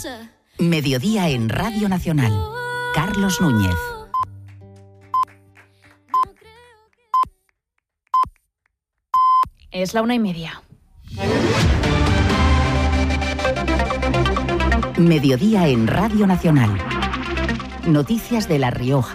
Mediodía en Radio Nacional. Carlos Núñez. Es la 1:30. Mediodía en Radio Nacional. Noticias de La Rioja.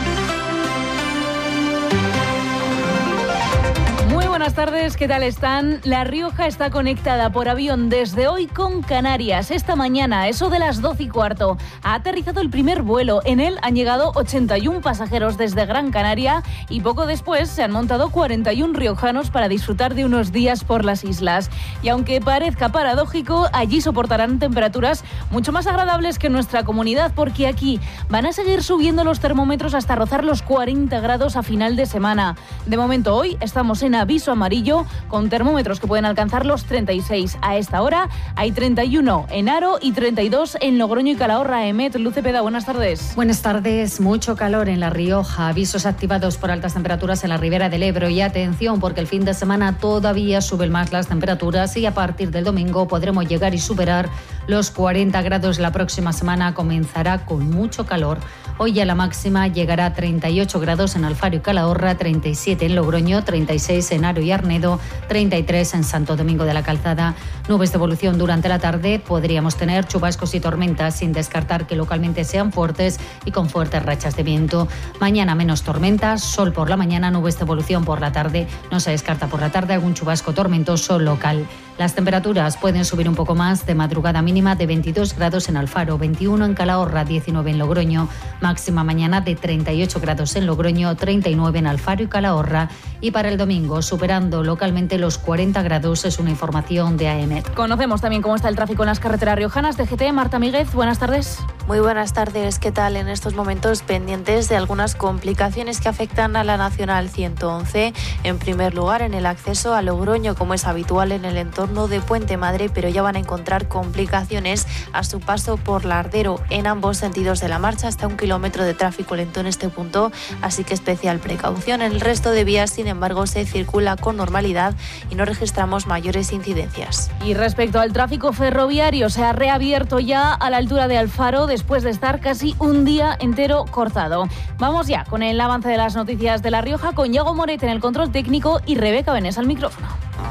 Buenas tardes, ¿qué tal están? La Rioja está conectada por avión desde hoy con Canarias. Esta mañana, eso de las 12:15, ha aterrizado el primer vuelo. En él han llegado 81 pasajeros desde Gran Canaria y poco después se han montado 41 riojanos para disfrutar de unos días por las islas. Y aunque parezca paradójico, allí soportarán temperaturas mucho más agradables que en nuestra comunidad, porque aquí van a seguir subiendo los termómetros hasta rozar los 40 grados a final de semana. De momento hoy estamos en aviso amarillo, con termómetros que pueden alcanzar los 36. A esta hora hay 31 en Haro y 32 en Logroño y Calahorra. Emet, Luz Cepeda, buenas tardes. Buenas tardes. Mucho calor en La Rioja. Avisos activados por altas temperaturas en la Ribera del Ebro. Y atención, porque el fin de semana todavía suben más las temperaturas y a partir del domingo podremos llegar y superar los 40 grados. La próxima semana comenzará con mucho calor. Hoy ya la máxima llegará a 38 grados en Alfaro y Calahorra, 37 en Logroño, 36 en Haro y Arnedo, 33 en Santo Domingo de la Calzada. Nubes de evolución durante la tarde. Podríamos tener chubascos y tormentas, sin descartar que localmente sean fuertes y con fuertes rachas de viento. Mañana menos tormentas, sol por la mañana, nubes de evolución por la tarde. No se descarta por la tarde algún chubasco tormentoso local. Las temperaturas pueden subir un poco más. De madrugada mínima de 22 grados en Alfaro, 21 en Calahorra, 19 en Logroño. Máxima mañana de 38 grados en Logroño, 39 en Alfaro y Calahorra. Y para el domingo, superando localmente los 40 grados, es una información de AEMET. Conocemos también cómo está el tráfico en las carreteras riojanas. DGT, Marta Míguez, buenas tardes. Muy buenas tardes, ¿qué tal? En estos momentos pendientes de algunas complicaciones que afectan a la Nacional 111. En primer lugar, en el acceso a Logroño, como es habitual en el entorno de Puente Madre, pero ya van a encontrar complicaciones a su paso por Lardero en ambos sentidos de la marcha, hasta 1 kilómetro de tráfico lento en este punto, así que especial precaución. En el resto de vías, sin embargo, se circula con normalidad y no registramos mayores incidencias. Y respecto al tráfico ferroviario, se ha reabierto ya a la altura de Alfaro después de estar casi un día entero cortado. Vamos ya con el avance de las noticias de La Rioja, con Iago Moret en el control técnico y Rebeca Benés al micrófono.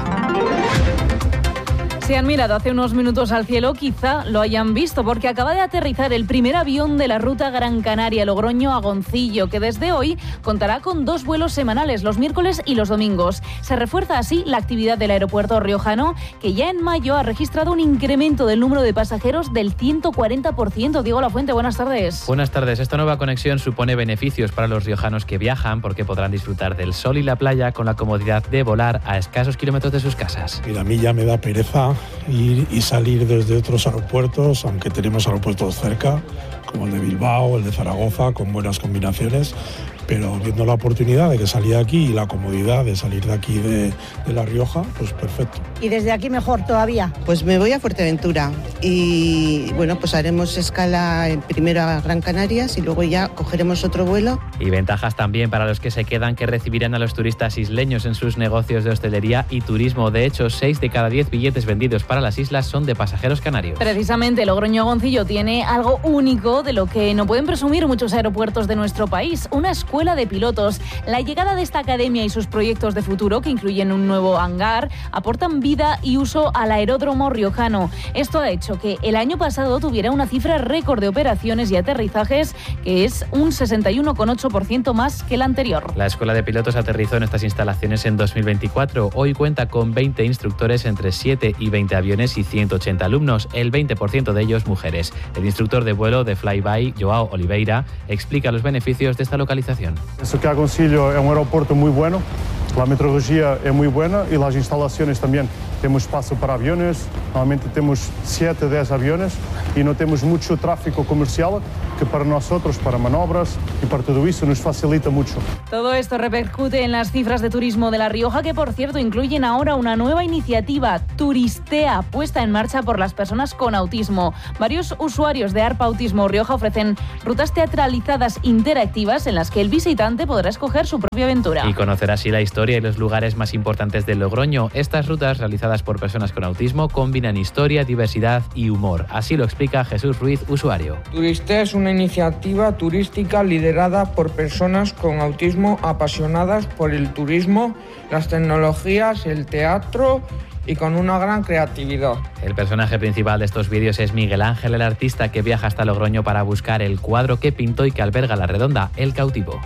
Si han mirado hace unos minutos al cielo, quizá lo hayan visto, porque acaba de aterrizar el primer avión de la ruta Gran Canaria Logroño a Goncillo, que desde hoy contará con 2 vuelos semanales, los miércoles y los domingos. Se refuerza así la actividad del aeropuerto riojano, que ya en mayo ha registrado un incremento del número de pasajeros del 140%. Diego Lafuente, buenas tardes. Buenas tardes. Esta nueva conexión supone beneficios para los riojanos que viajan, porque podrán disfrutar del sol y la playa con la comodidad de volar a escasos kilómetros de sus casas. Mira, a mí ya me da pereza ir y salir desde otros aeropuertos, aunque tenemos aeropuertos cerca, como el de Bilbao, el de Zaragoza, con buenas combinaciones, pero viendo la oportunidad de que salí de aquí y la comodidad de salir de aquí de La Rioja, pues perfecto. Y desde aquí mejor todavía. Pues me voy a Fuerteventura y bueno, pues haremos escala primero a Gran Canarias y luego ya cogeremos otro vuelo. Y ventajas también para los que se quedan, que recibirán a los turistas isleños en sus negocios de hostelería y turismo. De hecho, 6 de cada 10 billetes vendidos para las islas son de pasajeros canarios. Precisamente Logroño-Goncillo tiene algo único de lo que no pueden presumir muchos aeropuertos de nuestro país: una escuela de pilotos. La llegada de esta academia y sus proyectos de futuro, que incluyen un nuevo hangar, aportan vida y uso al aeródromo riojano. Esto ha hecho que el año pasado tuviera una cifra récord de operaciones y aterrizajes, que es un 61,8% más que el anterior. La escuela de pilotos aterrizó en estas instalaciones en 2024. Hoy cuenta con 20 instructores, entre 7 y 20 aviones y 180 alumnos, el 20% de ellos mujeres. El instructor de vuelo de Flyby, Joao Oliveira, explica los beneficios de esta localización. Penso que Goncillo é aeroporto muy bueno, la meteorología es muy buena y las instalaciones también. Tenemos espacio para aviones, normalmente tenemos 7 o 10 aviones y no tenemos mucho tráfico comercial, que para nosotros, para manobras y para todo eso nos facilita mucho. Todo esto repercute en las cifras de turismo de La Rioja, que por cierto incluyen ahora una nueva iniciativa, Turistea, puesta en marcha por las personas con autismo. Varios usuarios de ARPA Autismo Rioja ofrecen rutas teatralizadas interactivas en las que el visitante podrá escoger su propia aventura. Y conocer así la historia y los lugares más importantes de Logroño. Estas rutas, realizadas por personas con autismo, combinan historia, diversidad y humor. Así lo explica Jesús Ruiz, usuario. Turistea es una iniciativa turística liderada por personas con autismo apasionadas por el turismo, las tecnologías, el teatro y con una gran creatividad. El personaje principal de estos vídeos es Miguel Ángel, el artista que viaja hasta Logroño para buscar el cuadro que pintó y que alberga la redonda, El Cautivo.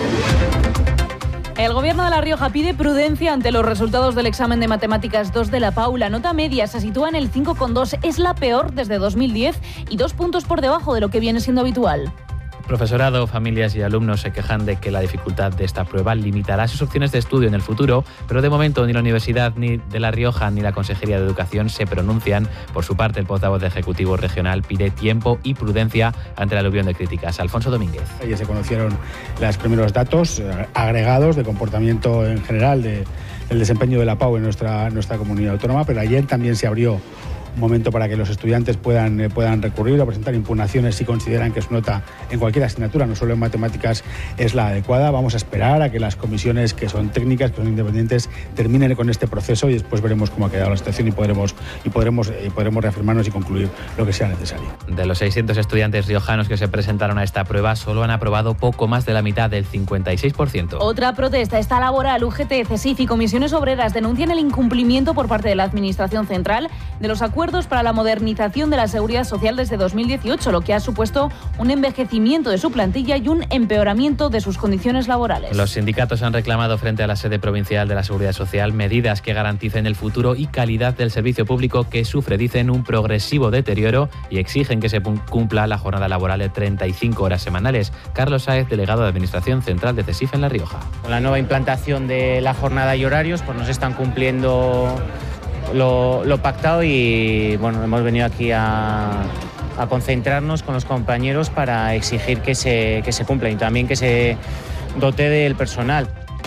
El Gobierno de La Rioja pide prudencia ante los resultados del examen de Matemáticas 2 de la PAU. La nota media se sitúa en el 5,2, es la peor desde 2010 y 2 puntos por debajo de lo que viene siendo habitual. Profesorado, familias y alumnos se quejan de que la dificultad de esta prueba limitará sus opciones de estudio en el futuro, pero de momento ni la Universidad ni de La Rioja ni la Consejería de Educación se pronuncian. Por su parte, el portavoz de Ejecutivo Regional pide tiempo y prudencia ante la aluvión de críticas. Alfonso Domínguez. Ya se conocieron los primeros datos agregados de comportamiento en general del desempeño de la PAU en nuestra comunidad autónoma, pero ayer también se abrió un momento para que los estudiantes puedan recurrir o presentar impugnaciones si consideran que su nota en cualquier asignatura, no solo en matemáticas, es la adecuada. Vamos a esperar a que las comisiones que son técnicas, que son independientes, terminen con este proceso y después veremos cómo ha quedado la situación y podremos reafirmarnos y concluir lo que sea necesario. De los 600 estudiantes riojanos que se presentaron a esta prueba, solo han aprobado poco más de la mitad, del 56%. Otra protesta está laboral. UGT, CESIF y comisiones obreras denuncian el incumplimiento por parte de la Administración Central de los acuerdos para la modernización de la seguridad social desde 2018, lo que ha supuesto un envejecimiento de su plantilla y un empeoramiento de sus condiciones laborales. Los sindicatos han reclamado frente a la sede provincial de la Seguridad Social medidas que garanticen el futuro y calidad del servicio público, que sufre, dicen, un progresivo deterioro, y exigen que se cumpla la jornada laboral de 35 horas semanales. Carlos Sáez, delegado de Administración Central de CESIF en La Rioja. Con la nueva implantación de la jornada y horarios, pues nos están cumpliendo lo pactado y bueno, hemos venido aquí a concentrarnos con los compañeros para exigir que se cumpla y también que se dote del personal.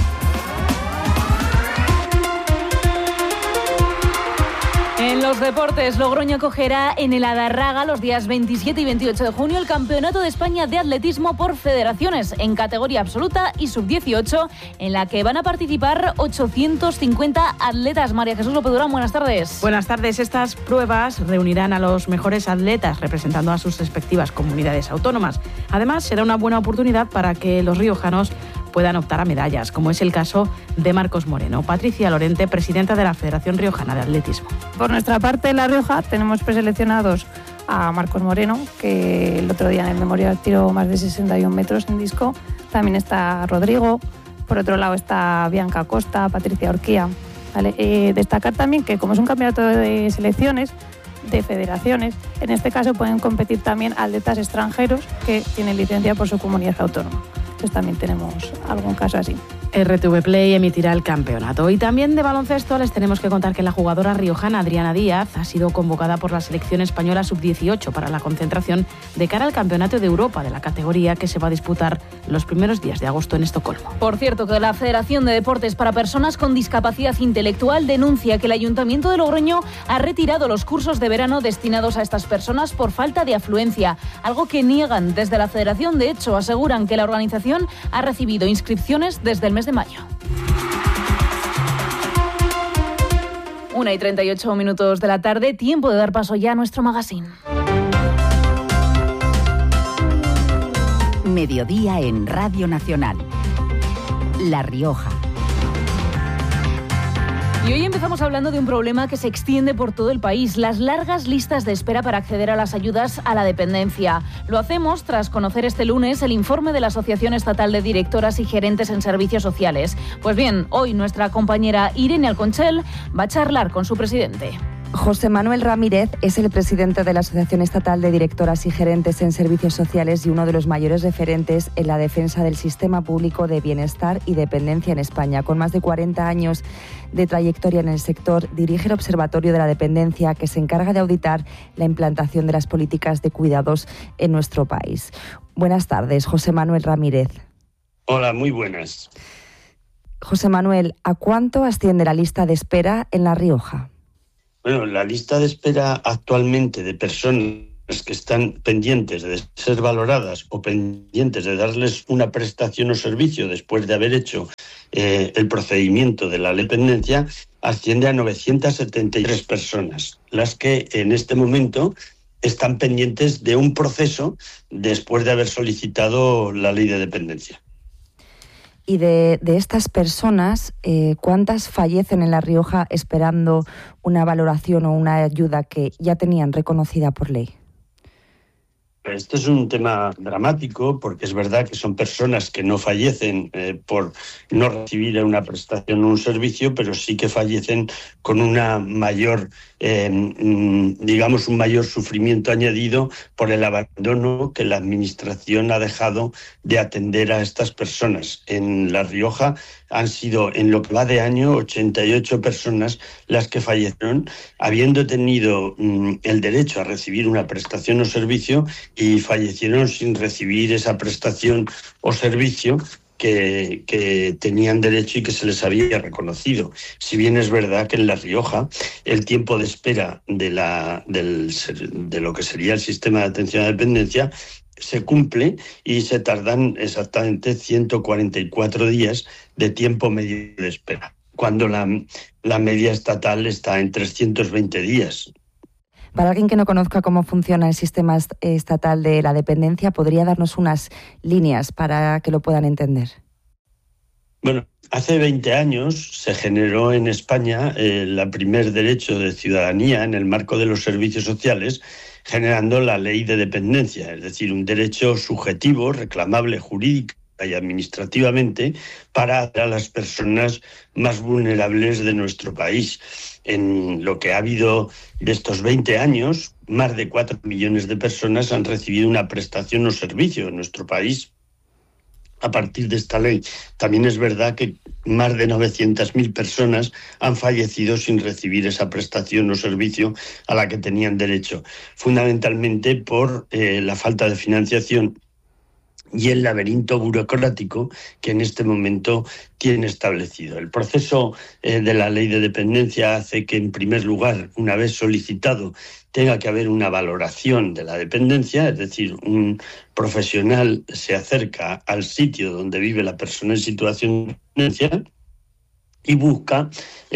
En los deportes, Logroño acogerá en el Adarraga los días 27 y 28 de junio el Campeonato de España de Atletismo por federaciones en categoría absoluta y sub-18, en la que van a participar 850 atletas. María Jesús López Durán, buenas tardes. Buenas tardes. Estas pruebas reunirán a los mejores atletas representando a sus respectivas comunidades autónomas. Además, será una buena oportunidad para que los riojanos puedan optar a medallas, como es el caso de Marcos Moreno. Patricia Lorente, presidenta de la Federación Riojana de Atletismo. Por nuestra parte, en La Rioja tenemos preseleccionados a Marcos Moreno, que el otro día en el Memorial tiró más de 61 metros en disco. También está Rodrigo. Por otro lado está Bianca Costa, Patricia Orquía. ¿Vale? Destacar también que, como es un campeonato de selecciones, de federaciones, en este caso pueden competir también atletas extranjeros que tienen licencia por su comunidad autónoma. Entonces también tenemos algún caso así. RTV Play emitirá el campeonato. Y también de baloncesto les tenemos que contar que la jugadora riojana Adriana Díaz ha sido convocada por la selección española sub-18 para la concentración de cara al Campeonato de Europa de la categoría, que se va a disputar los primeros días de agosto en Estocolmo. Por cierto, que la Federación de Deportes para Personas con Discapacidad Intelectual denuncia que el Ayuntamiento de Logroño ha retirado los cursos de verano destinados a estas personas por falta de afluencia, algo que niegan desde la Federación. De hecho, aseguran que la organización ha recibido inscripciones desde el mes de mayo. 1:38 de la tarde, tiempo de dar paso ya a nuestro magazine. Mediodía en Radio Nacional. La Rioja. Y hoy empezamos hablando de un problema que se extiende por todo el país: las largas listas de espera para acceder a las ayudas a la dependencia. Lo hacemos tras conocer este lunes el informe de la Asociación Estatal de Directoras y Gerentes en Servicios Sociales. Pues bien, hoy nuestra compañera Irene Alconchel va a charlar con su presidente. José Manuel Ramírez es el presidente de la Asociación Estatal de Directoras y Gerentes en Servicios Sociales y uno de los mayores referentes en la defensa del sistema público de bienestar y dependencia en España. Con más de 40 años de trayectoria en el sector, dirige el Observatorio de la Dependencia, que se encarga de auditar la implantación de las políticas de cuidados en nuestro país. Buenas tardes, José Manuel Ramírez. Hola, muy buenas. José Manuel, ¿a cuánto asciende la lista de espera en La Rioja? Bueno, la lista de espera actualmente de personas que están pendientes de ser valoradas o pendientes de darles una prestación o servicio después de haber hecho el procedimiento de la dependencia asciende a 973 personas, las que en este momento están pendientes de un proceso después de haber solicitado la ley de dependencia. Y de estas personas, ¿cuántas fallecen en La Rioja esperando una valoración o una ayuda que ya tenían reconocida por ley? Este es un tema dramático porque es verdad que son personas que no fallecen por no recibir una prestación o un servicio, pero sí que fallecen con una mayor, un mayor sufrimiento añadido por el abandono que la Administración ha dejado de atender a estas personas. En La Rioja han sido, en lo que va de año, 88 personas las que fallecieron, habiendo tenido el derecho a recibir una prestación o servicio, y fallecieron sin recibir esa prestación o servicio que tenían derecho y que se les había reconocido. Si bien es verdad que en La Rioja el tiempo de espera de lo que sería el sistema de atención a la dependencia se cumple y se tardan exactamente 144 días de tiempo medio de espera, cuando la media estatal está en 320 días. Para alguien que no conozca cómo funciona el sistema estatal de la dependencia, ¿podría darnos unas líneas para que lo puedan entender? Bueno, hace 20 años se generó en España el primer derecho de ciudadanía en el marco de los servicios sociales, generando la ley de dependencia, es decir, un derecho subjetivo, reclamable jurídica y administrativamente para las personas más vulnerables de nuestro país. En lo que ha habido de estos 20 años, más de 4 millones de personas han recibido una prestación o servicio en nuestro país a partir de esta ley. También es verdad que más de 900.000 personas han fallecido sin recibir esa prestación o servicio a la que tenían derecho, fundamentalmente por la falta de financiación y el laberinto burocrático que en este momento tiene establecido. El proceso de la ley de dependencia hace que, en primer lugar, una vez solicitado, tenga que haber una valoración de la dependencia, es decir, un profesional se acerca al sitio donde vive la persona en situación de dependencia y busca,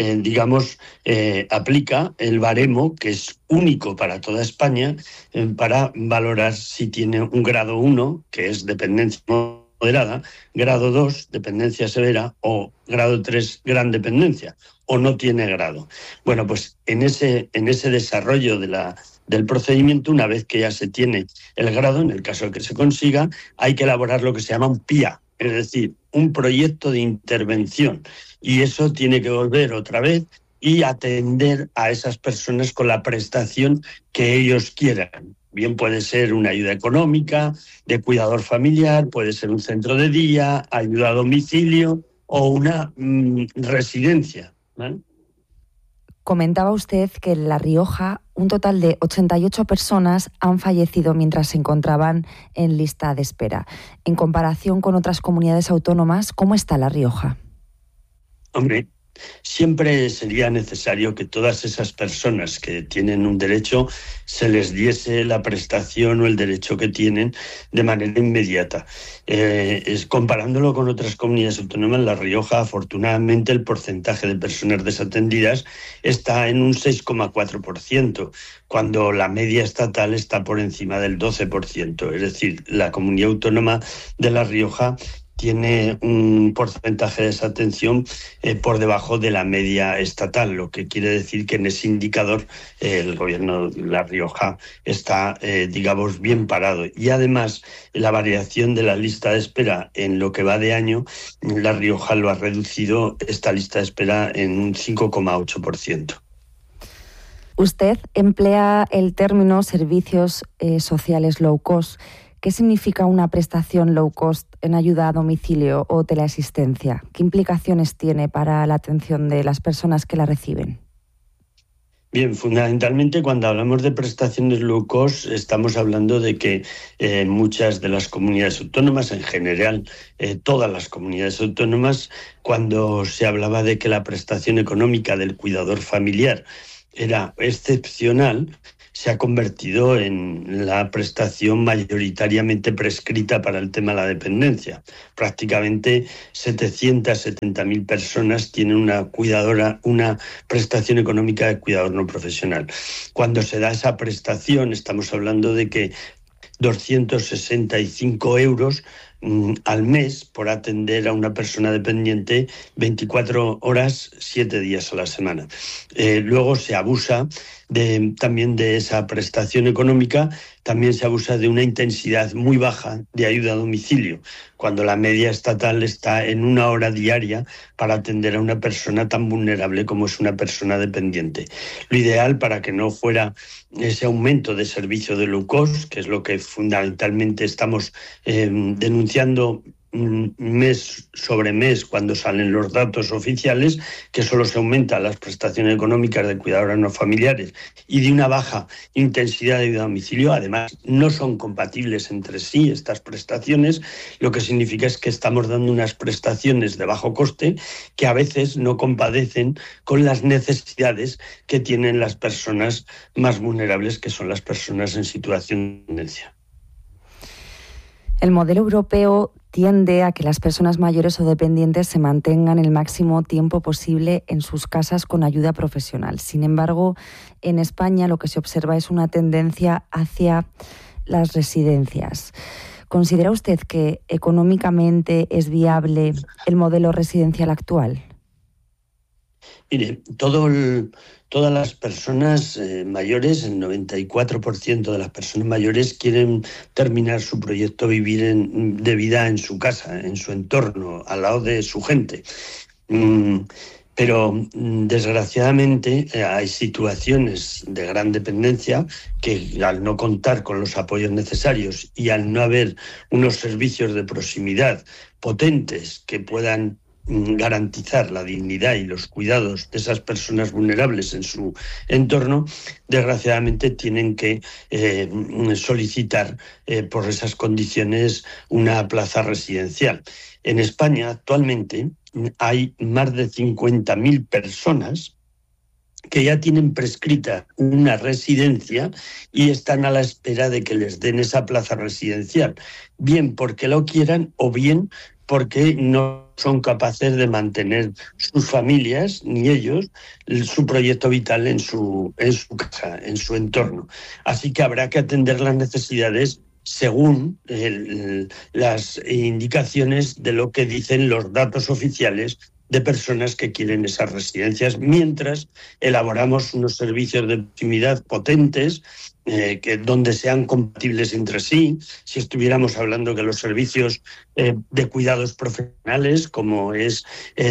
aplica el baremo, que es único para toda España, para valorar si tiene un grado 1, que es dependencia moderada, grado 2, dependencia severa, o grado 3, gran dependencia, o no tiene grado. Bueno, pues en ese desarrollo del procedimiento, una vez que ya se tiene el grado, en el caso de que se consiga, hay que elaborar lo que se llama un PIA, es decir, un proyecto de intervención. Y eso tiene que volver otra vez y atender a esas personas con la prestación que ellos quieran. Bien puede ser una ayuda económica, de cuidador familiar, puede ser un centro de día, ayuda a domicilio o una residencia, ¿vale? Comentaba usted que en La Rioja un total de 88 personas han fallecido mientras se encontraban en lista de espera. En comparación con otras comunidades autónomas, ¿cómo está La Rioja? Hombre, siempre sería necesario que todas esas personas que tienen un derecho se les diese la prestación o el derecho que tienen de manera inmediata. Comparándolo con otras comunidades autónomas, en La Rioja, afortunadamente, el porcentaje de personas desatendidas está en un 6,4%, cuando la media estatal está por encima del 12%. Es decir, la comunidad autónoma de La Rioja tiene un porcentaje de desatención por debajo de la media estatal, lo que quiere decir que en ese indicador el gobierno de La Rioja está, bien parado. Y además, la variación de la lista de espera en lo que va de año, La Rioja lo ha reducido esta lista de espera en un 5,8%. Usted emplea el término servicios sociales low cost. ¿Qué significa una prestación low cost en ayuda a domicilio o teleasistencia? ¿Qué implicaciones tiene para la atención de las personas que la reciben? Bien, fundamentalmente cuando hablamos de prestaciones low cost estamos hablando de que muchas de las comunidades autónomas, en general todas las comunidades autónomas, cuando se hablaba de que la prestación económica del cuidador familiar era excepcional, se ha convertido en la prestación mayoritariamente prescrita para el tema de la dependencia. Prácticamente 770.000 personas tienen una prestación económica de cuidador no profesional. Cuando se da esa prestación, estamos hablando de que 265 euros al mes por atender a una persona dependiente 24 horas, 7 días a la semana. Luego se abusa también de esa prestación económica, también se abusa de una intensidad muy baja de ayuda a domicilio, cuando la media estatal está en 1 hora diaria para atender a una persona tan vulnerable como es una persona dependiente. Lo ideal, para que no fuera ese aumento de servicio de low cost, que es lo que fundamentalmente estamos denunciando mes sobre mes cuando salen los datos oficiales, que solo se aumentan las prestaciones económicas de cuidadores no familiares y de una baja intensidad de ayuda a domicilio. Además, no son compatibles entre sí estas prestaciones, lo que significa es que estamos dando unas prestaciones de bajo coste que a veces no compadecen con las necesidades que tienen las personas más vulnerables, que son las personas en situación de dependencia. El modelo europeo tiende a que las personas mayores o dependientes se mantengan el máximo tiempo posible en sus casas con ayuda profesional. Sin embargo, en España lo que se observa es una tendencia hacia las residencias. ¿Considera usted que económicamente es viable el modelo residencial actual? Mire, todas las personas mayores, el 94% de las personas mayores quieren terminar su proyecto de vida en su casa, en su entorno, al lado de su gente. Pero desgraciadamente hay situaciones de gran dependencia que, al no contar con los apoyos necesarios y al no haber unos servicios de proximidad potentes que puedan garantizar la dignidad y los cuidados de esas personas vulnerables en su entorno, desgraciadamente tienen que solicitar por esas condiciones una plaza residencial. En España actualmente hay más de 50.000 personas que ya tienen prescrita una residencia y están a la espera de que les den esa plaza residencial, bien porque lo quieran o bien porque no son capaces de mantener sus familias, ni ellos, su proyecto vital en su casa, en su entorno. Así que habrá que atender las necesidades según las indicaciones de lo que dicen los datos oficiales de personas que quieren esas residencias, mientras elaboramos unos servicios de proximidad potentes donde sean compatibles entre sí. Si estuviéramos hablando que los servicios de cuidados profesionales, como es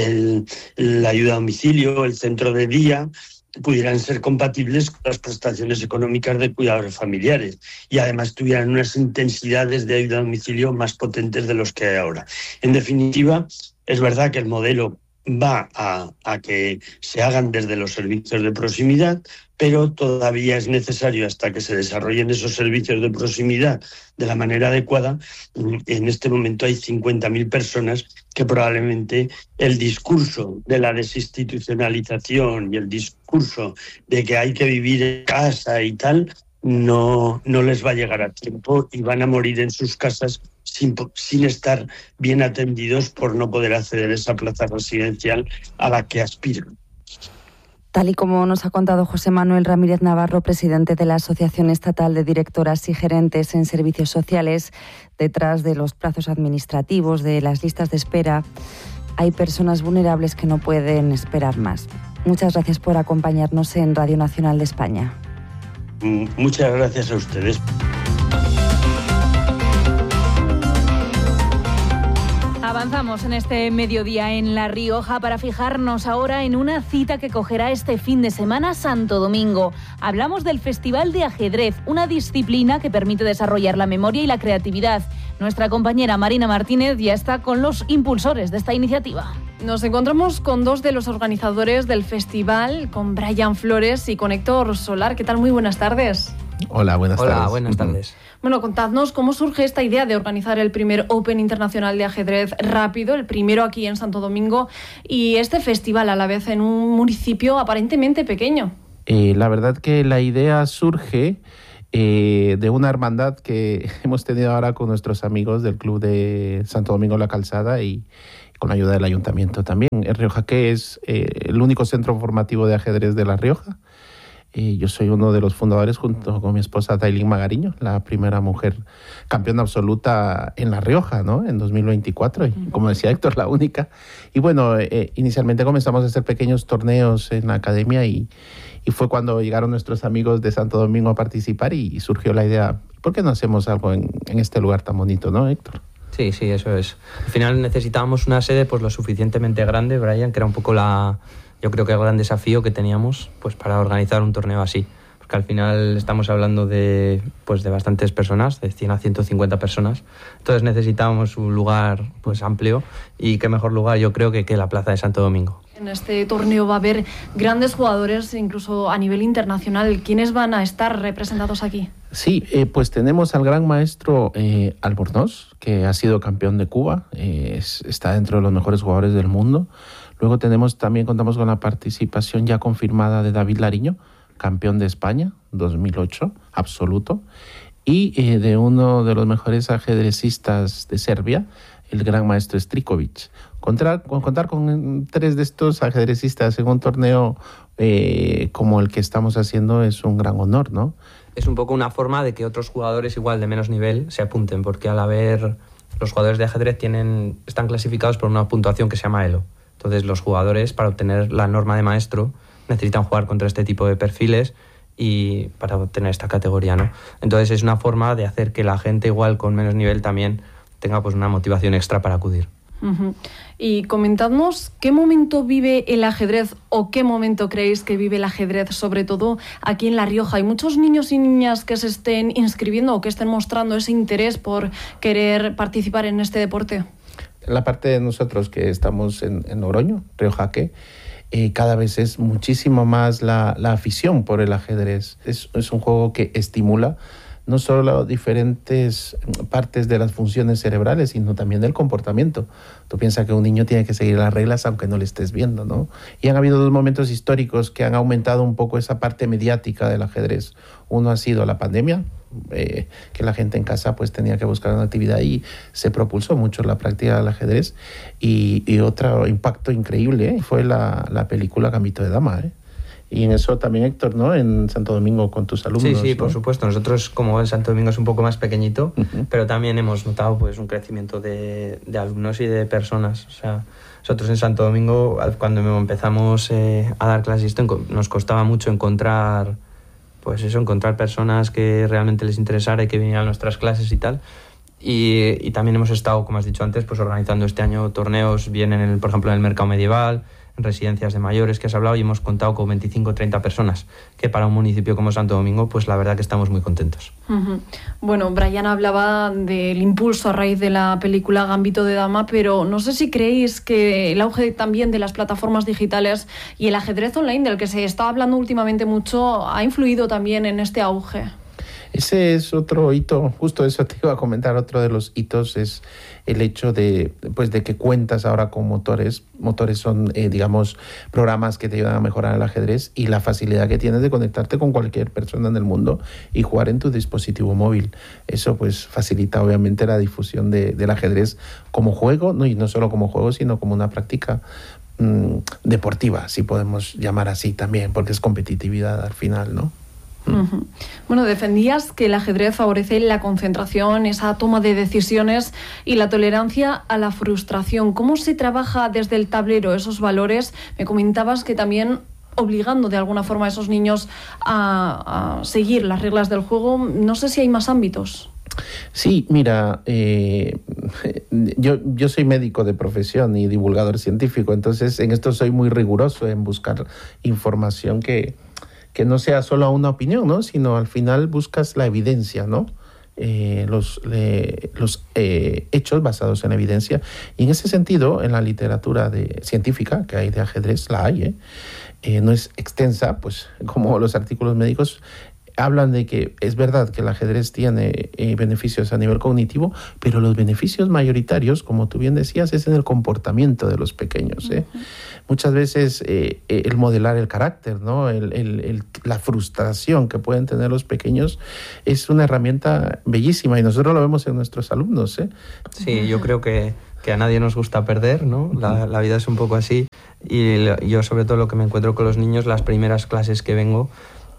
la ayuda a domicilio, el centro de día, pudieran ser compatibles con las prestaciones económicas de cuidadores familiares y además tuvieran unas intensidades de ayuda a domicilio más potentes de los que hay ahora. En definitiva, es verdad que el modelo va a que se hagan desde los servicios de proximidad, pero todavía es necesario, hasta que se desarrollen esos servicios de proximidad de la manera adecuada. En este momento hay 50.000 personas que probablemente el discurso de la desinstitucionalización y el discurso de que hay que vivir en casa y tal, no les va a llegar a tiempo y van a morir en sus casas sin estar bien atendidos por no poder acceder a esa plaza residencial a la que aspiran. Tal y como nos ha contado José Manuel Ramírez Navarro, presidente de la Asociación Estatal de Directoras y Gerentes en Servicios Sociales, detrás de los plazos administrativos, de las listas de espera, hay personas vulnerables que no pueden esperar más. Muchas gracias por acompañarnos en Radio Nacional de España. Muchas gracias a ustedes. Avanzamos en este mediodía en La Rioja para fijarnos ahora en una cita que cogerá este fin de semana Santo Domingo. Hablamos del Festival de Ajedrez, una disciplina que permite desarrollar la memoria y la creatividad. Nuestra compañera Marina Martínez ya está con los impulsores de esta iniciativa. Nos encontramos con dos de los organizadores del festival, con Brian Flores y con Héctor Solar. ¿Qué tal? Muy buenas tardes. Hola, buenas tardes. Hola, buenas tardes. Bueno, contadnos cómo surge esta idea de organizar el primer Open Internacional de Ajedrez rápido, el primero aquí en Santo Domingo, y este festival a la vez en un municipio aparentemente pequeño. La verdad que la idea surge de una hermandad que hemos tenido ahora con nuestros amigos del Club de Santo Domingo La Calzada y con la ayuda del Ayuntamiento también. El Riojaqué es el único centro formativo de ajedrez de La Rioja. Yo soy uno de los fundadores junto con mi esposa Tailín Magariño, la primera mujer campeona absoluta en La Rioja, ¿no? En 2024, y como decía Héctor, la única. Y bueno, inicialmente comenzamos a hacer pequeños torneos en la academia y fue cuando llegaron nuestros amigos de Santo Domingo a participar y surgió la idea, ¿por qué no hacemos algo en este lugar tan bonito, no, Héctor? Sí, eso es. Al final necesitábamos una sede pues lo suficientemente grande, Brian, que era un poco yo creo que el gran desafío que teníamos pues para organizar un torneo así, porque al final estamos hablando de bastantes personas, de 100 a 150 personas, entonces necesitábamos un lugar pues amplio y qué mejor lugar yo creo que la Plaza de Santo Domingo. En este torneo va a haber grandes jugadores, incluso a nivel internacional. ¿Quiénes van a estar representados aquí? Sí, pues tenemos al gran maestro Albornoz, que ha sido campeón de Cuba, está dentro de los mejores jugadores del mundo. Luego contamos con la participación ya confirmada de David Lariño, campeón de España, 2008, absoluto, y de uno de los mejores ajedrecistas de Serbia, el gran maestro Strikovic. Contar con 3 de estos ajedrecistas en un torneo como el que estamos haciendo es un gran honor, ¿no? Es un poco una forma de que otros jugadores igual de menos nivel se apunten, porque al haber los jugadores de ajedrez están clasificados por una puntuación que se llama ELO. Entonces los jugadores, para obtener la norma de maestro, necesitan jugar contra este tipo de perfiles y para obtener esta categoría, ¿no? Entonces es una forma de hacer que la gente igual con menos nivel también tenga pues una motivación extra para acudir. Uh-huh. Y comentadnos qué momento vive el ajedrez o qué momento creéis que vive el ajedrez, sobre todo aquí en La Rioja. Hay muchos niños y niñas que se estén inscribiendo o que estén mostrando ese interés por querer participar en este deporte. La parte de nosotros que estamos en Logroño, Riojaqué, cada vez es muchísimo más la afición por el ajedrez. Es un juego que estimula no solo diferentes partes de las funciones cerebrales, sino también del comportamiento. Tú piensas que un niño tiene que seguir las reglas aunque no le estés viendo, ¿no? Y han habido 2 momentos históricos que han aumentado un poco esa parte mediática del ajedrez. Uno ha sido la pandemia, que la gente en casa pues tenía que buscar una actividad y se propulsó mucho la práctica del ajedrez. Y otro impacto increíble fue la película Gambito de Dama, Y en eso también, Héctor, ¿no? En Santo Domingo con tus alumnos. Sí, ¿no? Por supuesto. Nosotros, como en Santo Domingo es un poco más pequeñito, pero también hemos notado pues un crecimiento de alumnos y de personas. O sea, nosotros en Santo Domingo, cuando empezamos a dar clases, nos costaba mucho encontrar personas que realmente les interesara y que vinieran a nuestras clases y tal. Y también hemos estado, como has dicho antes, pues organizando este año torneos, bien por ejemplo en el mercado medieval, en residencias de mayores que has hablado, y hemos contado con 25 o 30 personas, que para un municipio como Santo Domingo, pues la verdad que estamos muy contentos. Uh-huh. Bueno, Brian hablaba del impulso a raíz de la película Gambito de Dama, pero no sé si creéis que el auge también de las plataformas digitales y el ajedrez online, del que se está hablando últimamente mucho, ha influido también en este auge. Ese es otro hito, justo eso te iba a comentar, otro de los hitos es el hecho de que cuentas ahora con motores. Motores son, digamos, programas que te ayudan a mejorar el ajedrez y la facilidad que tienes de conectarte con cualquier persona en el mundo y jugar en tu dispositivo móvil. Eso pues facilita obviamente la difusión del ajedrez como juego, ¿no? Y no solo como juego, sino como una práctica deportiva, si podemos llamar así también, porque es competitividad al final, ¿no? Uh-huh. Bueno, defendías que el ajedrez favorece la concentración, esa toma de decisiones y la tolerancia a la frustración. ¿Cómo se trabaja desde el tablero esos valores? Me comentabas que también obligando de alguna forma a esos niños a seguir las reglas del juego. No sé si hay más ámbitos. Sí, mira, yo soy médico de profesión y divulgador científico, entonces en esto soy muy riguroso en buscar información que no sea solo una opinión, ¿no? Sino al final buscas la evidencia, ¿no? Los hechos basados en evidencia. Y en ese sentido, en la literatura científica que hay de ajedrez, la hay, no es extensa, pues como los artículos médicos, hablan de que es verdad que el ajedrez tiene beneficios a nivel cognitivo, pero los beneficios mayoritarios, como tú bien decías, es en el comportamiento de los pequeños. Muchas veces el modelar el carácter, ¿no? La frustración que pueden tener los pequeños es una herramienta bellísima y nosotros lo vemos en nuestros alumnos. Sí, yo creo que a nadie nos gusta perder, ¿no? La vida es un poco así y yo sobre todo lo que me encuentro con los niños, las primeras clases que vengo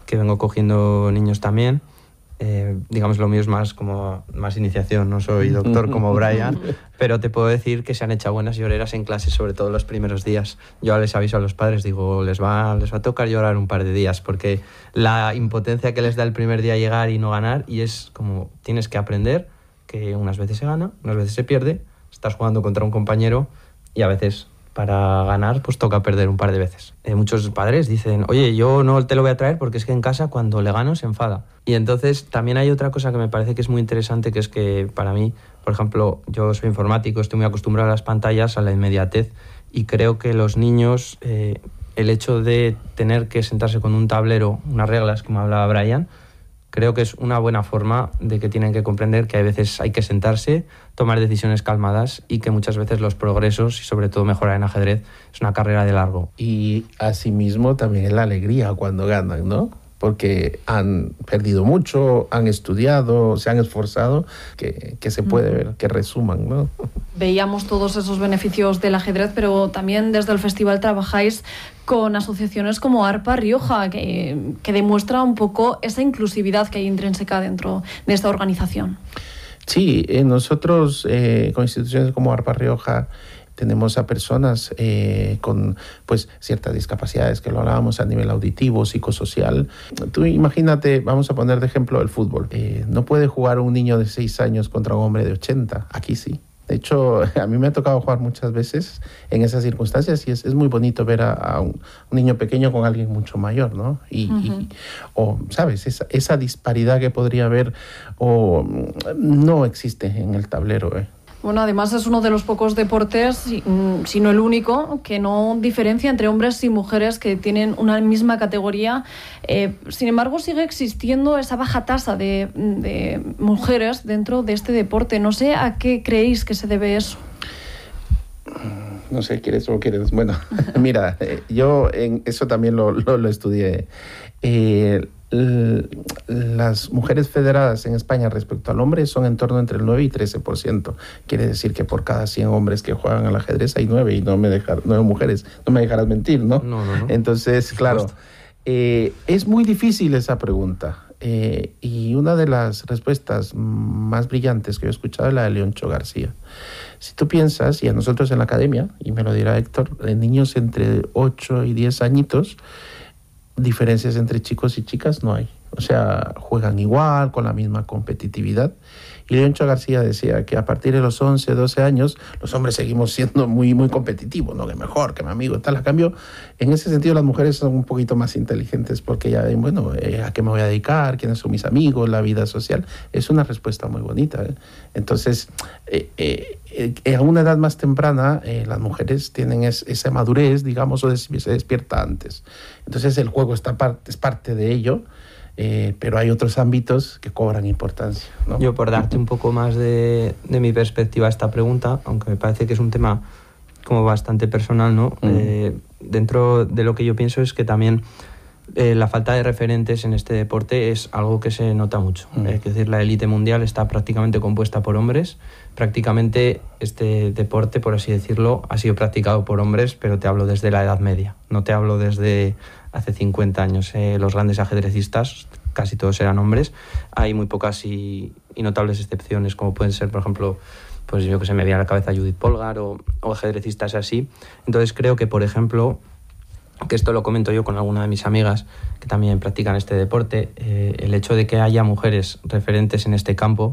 cogiendo niños también, digamos lo mío es más iniciación, no soy doctor como Brian, pero te puedo decir que se han echado buenas lloreras en clase, sobre todo los primeros días. Yo les aviso a los padres, digo, les va a tocar llorar un par de días, porque la impotencia que les da el primer día llegar y no ganar, y es como tienes que aprender que unas veces se gana, unas veces se pierde, estás jugando contra un compañero y a veces para ganar pues toca perder un par de veces. Muchos padres dicen, oye, yo no te lo voy a traer porque es que en casa cuando le gano se enfada. Y entonces también hay otra cosa que me parece que es muy interesante, que es que para mí, por ejemplo, yo soy informático, estoy muy acostumbrado a las pantallas, a la inmediatez, y creo que los niños, el hecho de tener que sentarse con un tablero, unas reglas, como hablaba Brian, creo que es una buena forma de que tienen que comprender que a veces hay que sentarse, tomar decisiones calmadas y que muchas veces los progresos y sobre todo mejorar en ajedrez es una carrera de largo. Y asimismo también es la alegría cuando ganan, ¿no? Porque han perdido mucho, han estudiado, se han esforzado, que se puede ver, que resuman, ¿no? Veíamos todos esos beneficios del ajedrez, pero también desde el festival trabajáis con asociaciones como ARPA Rioja, que demuestra un poco esa inclusividad que hay intrínseca dentro de esta organización. Sí, nosotros con instituciones como ARPA Rioja tenemos a personas con pues ciertas discapacidades, que lo hablábamos a nivel auditivo, psicosocial. Tú imagínate, vamos a poner de ejemplo el fútbol. No puede jugar un niño de 6 años contra un hombre de 80. Aquí sí. De hecho, a mí me ha tocado jugar muchas veces en esas circunstancias y es muy bonito ver a un niño pequeño con alguien mucho mayor, ¿no? O, ¿sabes? Esa disparidad que podría haber no existe en el tablero, Bueno, además es uno de los pocos deportes, si no el único, que no diferencia entre hombres y mujeres que tienen una misma categoría. Sin embargo, sigue existiendo esa baja tasa de mujeres dentro de este deporte. No sé a qué creéis que se debe eso. No sé, ¿quieres o quieres? Bueno, mira, yo en eso también lo estudié. Las mujeres federadas en España respecto al hombre son en torno entre el 9 y 13%. Quiere decir que por cada 100 hombres que juegan al ajedrez hay 9 y 9 mujeres. No me dejarás mentir, ¿no? No. Entonces, claro, es muy difícil esa pregunta. Y una de las respuestas más brillantes que yo he escuchado es la de Leoncho García. Si tú piensas, y a nosotros en la academia, y me lo dirá Héctor, niños entre 8 y 10 añitos, diferencias entre chicos y chicas no hay. O sea, juegan igual, con la misma competitividad. Y Leoncho García decía que a partir de los 11, 12 años, los hombres seguimos siendo muy, muy competitivos, ¿no? Que mejor, que mi amigo, tal. A cambio, en ese sentido, las mujeres son un poquito más inteligentes porque ya ven, bueno, ¿a qué me voy a dedicar? ¿Quiénes son mis amigos? La vida social. Es una respuesta muy bonita, Entonces, a una edad más temprana, las mujeres tienen esa madurez, digamos, o se despierta antes. Entonces, el juego es parte de ello. Pero hay otros ámbitos que cobran importancia, ¿no? Yo, por darte un poco más de mi perspectiva a esta pregunta, aunque me parece que es un tema como bastante personal, ¿no? Dentro de lo que yo pienso es que también la falta de referentes en este deporte es algo que se nota mucho. Es decir, la élite mundial está prácticamente compuesta por hombres. Prácticamente este deporte, por así decirlo, ha sido practicado por hombres, pero te hablo desde la Edad Media. No te hablo desde hace 50 años. Los grandes ajedrecistas, casi todos eran hombres. Hay muy pocas y notables excepciones, como pueden ser, por ejemplo, pues yo que sé, me viene a la cabeza Judith Polgar o ajedrecistas así. Entonces creo que, por ejemplo, que esto lo comento yo con alguna de mis amigas que también practican este deporte, el hecho de que haya mujeres referentes en este campo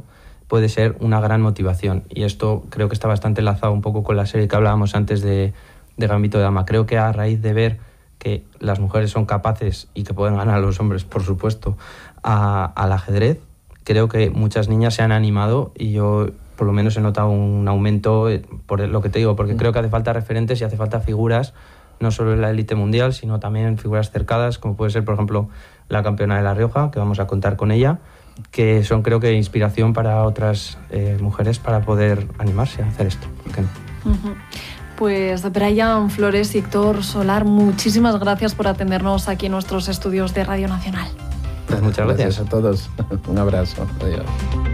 puede ser una gran motivación. Y esto creo que está bastante enlazado un poco con la serie que hablábamos antes de Gambito de Dama. Creo que a raíz de ver que las mujeres son capaces y que pueden ganar a los hombres, por supuesto, al ajedrez, creo que muchas niñas se han animado y yo por lo menos he notado un aumento por lo que te digo, porque creo que hace falta referentes y hace falta figuras, no solo en la élite mundial, sino también figuras cercadas, como puede ser, por ejemplo, la campeona de La Rioja, que vamos a contar con ella, que son, creo que, inspiración para otras mujeres para poder animarse a hacer esto. ¿Por qué no? Pues Brian Flores y Héctor Solar, muchísimas gracias por atendernos aquí en nuestros estudios de Radio Nacional. Pues muchas gracias a todos. Un abrazo. Adiós.